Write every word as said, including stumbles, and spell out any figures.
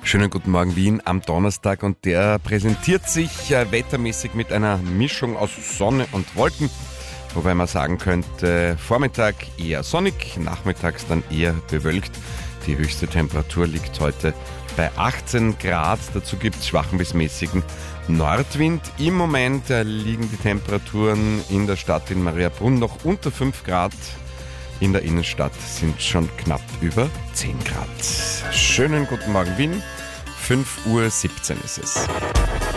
Schönen guten Morgen Wien am Donnerstag und der präsentiert sich äh, wettermäßig mit einer Mischung aus Sonne und Wolken. Wobei man sagen könnte, Vormittag eher sonnig, nachmittags dann eher bewölkt. Die höchste Temperatur liegt heute bei achtzehn Grad. Dazu gibt es schwachen bis mäßigen Nordwind. Im Moment äh, liegen die Temperaturen in der Stadt in Mariabrunn noch unter fünf Grad. In der Innenstadt sind schon knapp über zehn Grad. Schönen guten Morgen Wien. fünf Uhr siebzehn ist es.